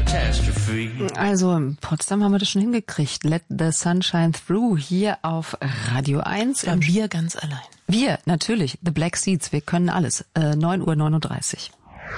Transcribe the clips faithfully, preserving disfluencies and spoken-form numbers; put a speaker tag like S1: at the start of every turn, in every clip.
S1: catastrophe.
S2: Also in Potsdam haben wir das schon hingekriegt. Let the sun shine through hier auf Radio eins.
S3: Ja, wir ganz allein.
S2: Wir, natürlich. The Black Seeds, wir können alles. Äh, neun Uhr neununddreißig.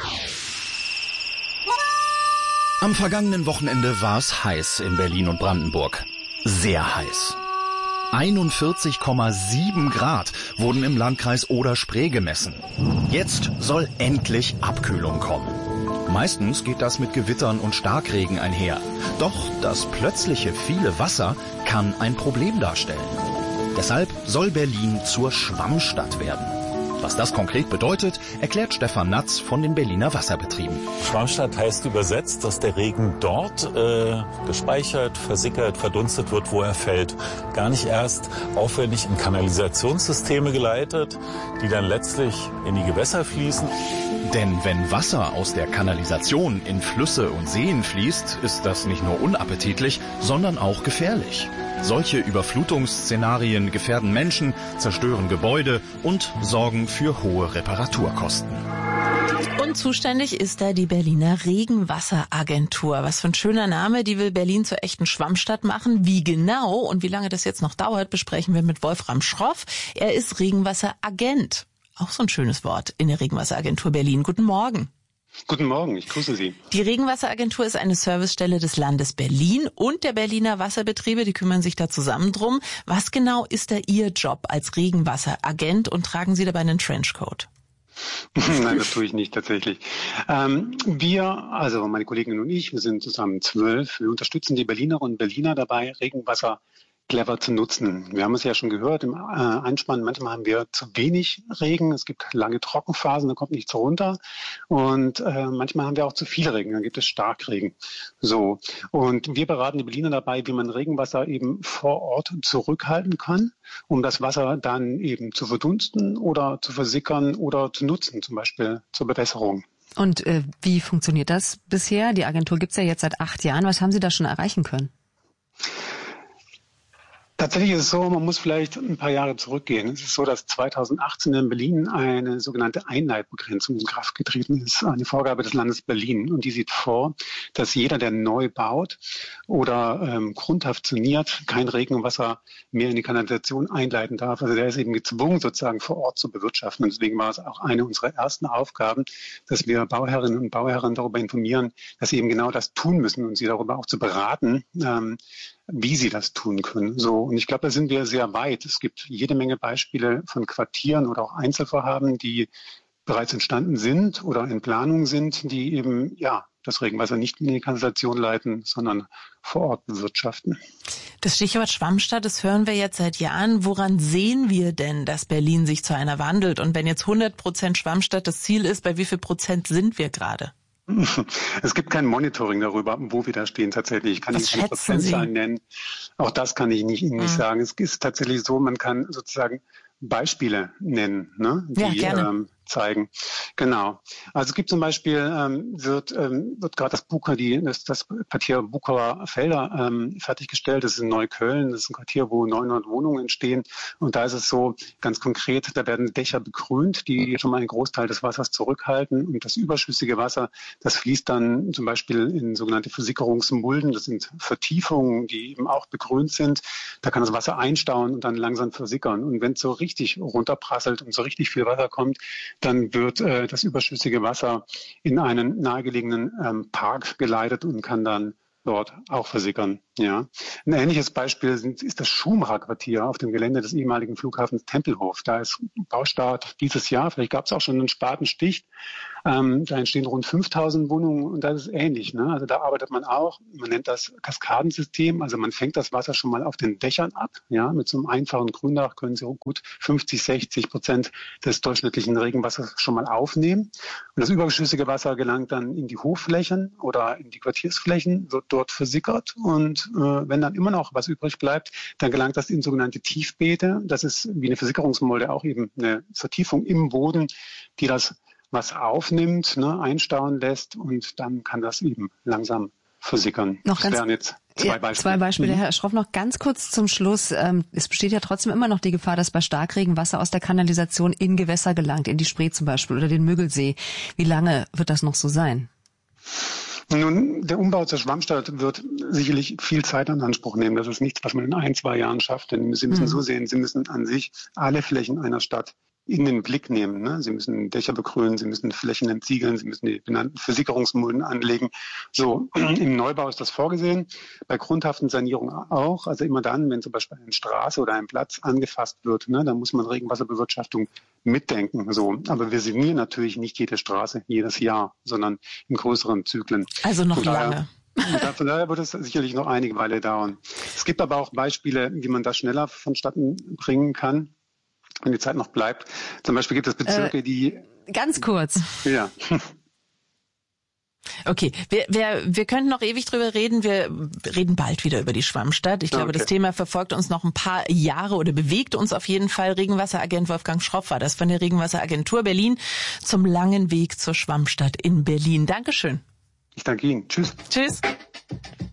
S4: Am vergangenen Wochenende war es heiß in Berlin und Brandenburg. Sehr heiß. einundvierzig Komma sieben Grad wurden im Landkreis Oder-Spree gemessen. Jetzt soll endlich Abkühlung kommen. Meistens geht das mit Gewittern und Starkregen einher. Doch das plötzliche viele Wasser kann ein Problem darstellen. Deshalb soll Berlin zur Schwammstadt werden. Was das konkret bedeutet, erklärt Stefan Natz von den Berliner Wasserbetrieben.
S5: Schwammstadt heißt übersetzt, dass der Regen dort äh, gespeichert, versickert, verdunstet wird, wo er fällt. Gar nicht erst aufwendig in Kanalisationssysteme geleitet, die dann letztlich in die Gewässer fließen.
S4: Denn wenn Wasser aus der Kanalisation in Flüsse und Seen fließt, ist das nicht nur unappetitlich, sondern auch gefährlich. Solche Überflutungsszenarien gefährden Menschen, zerstören Gebäude und sorgen für hohe Reparaturkosten.
S3: Und zuständig ist da die Berliner Regenwasseragentur. Was für ein schöner Name, die will Berlin zur echten Schwammstadt machen. Wie genau und wie lange das jetzt noch dauert, besprechen wir mit Wolfram Schroff. Er ist Regenwasseragent. Auch so ein schönes Wort in der Regenwasseragentur Berlin. Guten Morgen.
S6: Guten Morgen, ich grüße Sie.
S3: Die Regenwasseragentur ist eine Servicestelle des Landes Berlin und der Berliner Wasserbetriebe, die kümmern sich da zusammen drum. Was genau ist da Ihr Job als Regenwasseragent und tragen Sie dabei einen Trenchcoat?
S6: Nein, das tue ich nicht tatsächlich. Ähm, wir, also meine Kollegin und ich, wir sind zusammen zwölf. Wir unterstützen die Berlinerinnen und Berliner dabei, Regenwasser clever zu nutzen. Wir haben es ja schon gehört im äh, Einspann, manchmal haben wir zu wenig Regen, es gibt lange Trockenphasen, da kommt nichts runter und äh, manchmal haben wir auch zu viel Regen, dann gibt es Starkregen. So, und wir beraten die Berliner dabei, wie man Regenwasser eben vor Ort zurückhalten kann, um das Wasser dann eben zu verdunsten oder zu versickern oder zu nutzen, zum Beispiel zur Bewässerung.
S2: Und äh, wie funktioniert das bisher? Die Agentur gibt's ja jetzt seit acht Jahren. Was haben Sie da schon erreichen können?
S6: Tatsächlich ist es so, man muss vielleicht ein paar Jahre zurückgehen. Es ist so, dass zweitausendachtzehn in Berlin eine sogenannte Einleitbegrenzung in Kraft getreten ist, eine Vorgabe des Landes Berlin. Und die sieht vor, dass jeder, der neu baut oder ähm, grundhaft saniert, kein Regenwasser mehr in die Kanalisation einleiten darf. Also der ist eben gezwungen, sozusagen vor Ort zu bewirtschaften. Und deswegen war es auch eine unserer ersten Aufgaben, dass wir Bauherrinnen und Bauherren darüber informieren, dass sie eben genau das tun müssen und sie darüber auch zu beraten, ähm, wie sie das tun können. So, und ich glaube, da sind wir sehr weit. Es gibt jede Menge Beispiele von Quartieren oder auch Einzelvorhaben, die bereits entstanden sind oder in Planung sind, die eben ja das Regenwasser nicht in die Kanalisation leiten, sondern vor Ort bewirtschaften.
S3: Das Stichwort Schwammstadt, das hören wir jetzt seit Jahren. Woran sehen wir denn, dass Berlin sich zu einer wandelt? Und wenn jetzt hundert Prozent Schwammstadt das Ziel ist, bei wie viel Prozent sind wir gerade?
S6: Es gibt kein Monitoring darüber, wo wir da stehen tatsächlich. Ich kann Ihnen keine Prozentzahlen nennen. Auch das kann ich nicht, Ihnen nicht mhm. sagen. Es ist tatsächlich so, man kann sozusagen Beispiele nennen, ne, die ja, gerne. Ähm, zeigen. Genau. Also es gibt zum Beispiel, ähm, wird, ähm, wird gerade das Buka, die, das, das Quartier Bukower Felder ähm, fertiggestellt. Das ist in Neukölln. Das ist ein Quartier, wo neunhundert Wohnungen entstehen. Und da ist es so, ganz konkret, da werden Dächer begrünt, die schon mal einen Großteil des Wassers zurückhalten. Und das überschüssige Wasser, das fließt dann zum Beispiel in sogenannte Versickerungsmulden. Das sind Vertiefungen, die eben auch begrünt sind. Da kann das Wasser einstauen und dann langsam versickern. Und wenn es so richtig runterprasselt und so richtig viel Wasser kommt, dann wird äh, das überschüssige Wasser in einen nahegelegenen ähm, Park geleitet und kann dann dort auch versickern. Ja. Ein ähnliches Beispiel sind, ist das Schumacher-Quartier auf dem Gelände des ehemaligen Flughafens Tempelhof. Da ist Baustart dieses Jahr, vielleicht gab es auch schon einen Spatenstich. Ähm, da entstehen rund fünftausend Wohnungen und das ist ähnlich. Ne? Also da arbeitet man auch, man nennt das Kaskadensystem, also man fängt das Wasser schon mal auf den Dächern ab. Ja? Mit so einem einfachen Gründach können Sie gut fünfzig, sechzig Prozent des durchschnittlichen Regenwassers schon mal aufnehmen. Und das überschüssige Wasser gelangt dann in die Hofflächen oder in die Quartiersflächen, wird dort versickert und äh, wenn dann immer noch was übrig bleibt, dann gelangt das in sogenannte Tiefbeete. Das ist wie eine Versickerungsmulde auch eben eine Vertiefung im Boden, die das was aufnimmt, ne, einstauen lässt und dann kann das eben langsam versickern.
S2: Noch ganz,
S6: das wären jetzt zwei
S2: ja,
S6: Beispiele.
S2: Zwei Beispiele,
S6: mhm.
S2: Herr Schroff, noch ganz kurz zum Schluss. Ähm, es besteht ja trotzdem immer noch die Gefahr, dass bei Starkregen Wasser aus der Kanalisation in Gewässer gelangt, in die Spree zum Beispiel oder den Müggelsee. Wie lange wird das noch so sein?
S6: Nun, der Umbau zur Schwammstadt wird sicherlich viel Zeit in Anspruch nehmen. Das ist nichts, was man in ein, zwei Jahren schafft. Denn Sie müssen mhm. so sehen, Sie müssen an sich alle Flächen einer Stadt in den Blick nehmen. Ne? Sie müssen Dächer begrünen, Sie müssen Flächen entziegeln, Sie müssen die benannten Versickerungsmulden anlegen. So, im Neubau ist das vorgesehen, bei grundhaften Sanierungen auch. Also immer dann, wenn zum Beispiel eine Straße oder ein Platz angefasst wird, ne, dann muss man Regenwasserbewirtschaftung mitdenken. So, aber wir sanieren natürlich nicht jede Straße jedes Jahr, sondern in größeren Zyklen.
S3: Also noch lange.
S6: Von daher wird es sicherlich noch einige Weile dauern. Es gibt aber auch Beispiele, wie man das schneller vonstatten bringen kann, wenn die Zeit noch bleibt. Zum Beispiel gibt es Bezirke, äh, die...
S2: Ganz kurz.
S6: Ja.
S3: Okay, wir, wir, wir könnten noch ewig drüber reden. Wir reden bald wieder über die Schwammstadt. Ich glaube, okay. Das Thema verfolgt uns noch ein paar Jahre oder bewegt uns auf jeden Fall. Regenwasseragent Wolfgang Schroff war das von der Regenwasseragentur Berlin zum langen Weg zur Schwammstadt in Berlin. Dankeschön.
S6: Ich danke Ihnen. Tschüss.
S3: Tschüss.